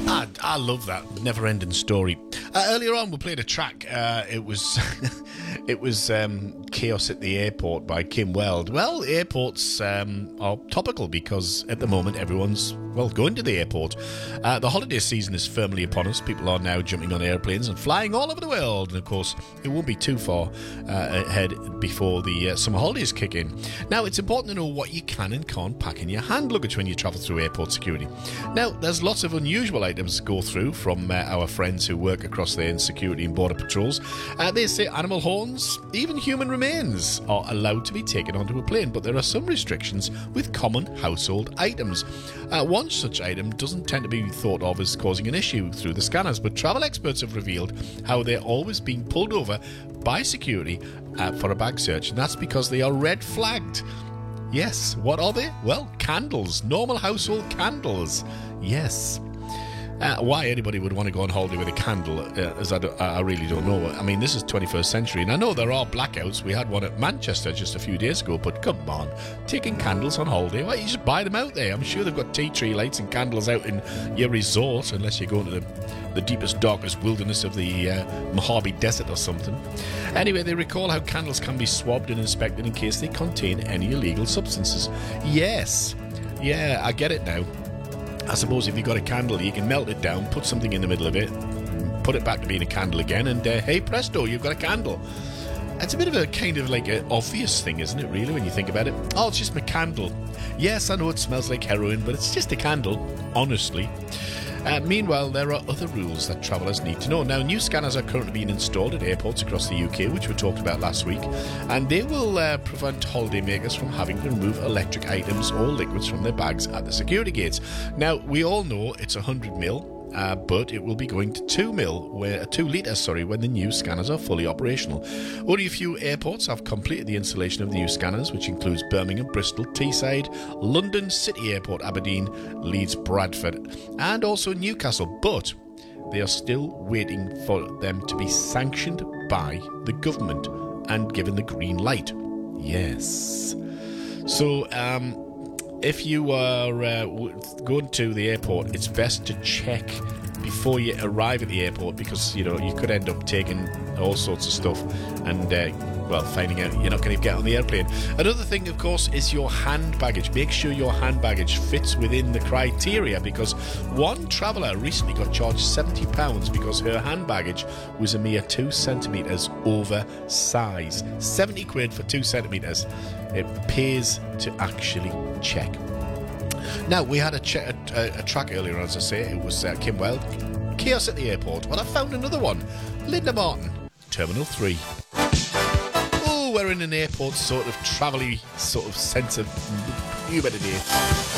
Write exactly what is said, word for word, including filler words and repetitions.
I, I love that never-ending story. Uh, earlier on, we played a track. Uh, it was it was um, Chaos at the Airport by Kim Weld. Well, airports um, are topical because at the moment everyone's, well, going to the airport. Uh, the holiday season is firmly upon us. People are now jumping on airplanes and flying all over the world. And, of course, it won't be too far uh, ahead before the uh, summer holidays kick in. Now, it's important to know what you can and can't pack in your hand luggage when you travel through airport security. Now, there's lots of unusual items to go through from uh, our friends who work across there in security and border patrols. Uh, they say animal horns, even human remains are allowed to be taken onto a plane, but there are some restrictions with common household items. Uh, one such item doesn't tend to be thought of as causing an issue through the scanners, but travel experts have revealed how they're always being pulled over by security uh, for a bag search, and that's because they are red flagged. Yes, what are they? Well, candles, normal household candles. Yes. Uh, why anybody would want to go on holiday with a candle, uh, as I, do, I really don't know. I mean, this is twenty-first century, and I know there are blackouts. We had one at Manchester just a few days ago, but come on, taking candles on holiday, why, you just buy them out there. I'm sure they've got tea tree lights and candles out in your resort, unless you're going to the, the deepest, darkest wilderness of the uh, Mojave Desert or something. Anyway, they recall how candles can be swabbed and inspected in case they contain any illegal substances. Yes, yeah, I get it now. I suppose if you've got a candle, you can melt it down, put something in the middle of it, put it back to being a candle again, and uh, hey presto, you've got a candle. It's a bit of a kind of like an obvious thing, isn't it, really, when you think about it? Oh, it's just my candle. Yes, I know it smells like heroin, but it's just a candle, honestly. Uh, meanwhile, there are other rules that travellers need to know. Now, new scanners are currently being installed at airports across the U K, which we talked about last week, and they will uh, prevent holidaymakers from having to remove electric items or liquids from their bags at the security gates. Now, we all know it's one hundred mil. Uh, but it will be going to two mil, where uh, two litres, sorry, when the new scanners are fully operational. Only a few airports have completed the installation of the new scanners, which includes Birmingham, Bristol, Teesside, London City Airport, Aberdeen, Leeds, Bradford, and also Newcastle. But they are still waiting for them to be sanctioned by the government and given the green light. Yes. So, um... if you are uh, going to the airport, it's best to check before you arrive at the airport, because, you know, you could end up taking all sorts of stuff and, uh, well, finding out you're not going to get on the airplane. Another thing, of course, is your hand baggage. Make sure your hand baggage fits within the criteria, because one traveller recently got charged seventy pounds because her hand baggage was a mere two centimetres oversized. seventy quid for two centimetres. It pays to actually check. Now, we had a, ch- a, a, a track earlier, as I say. It was uh, Kim Weld, Chaos at the Airport. Well, I found another one. Linda Martin, Terminal three. Oh, we're in an airport sort of travel-y sort of sense of humidity.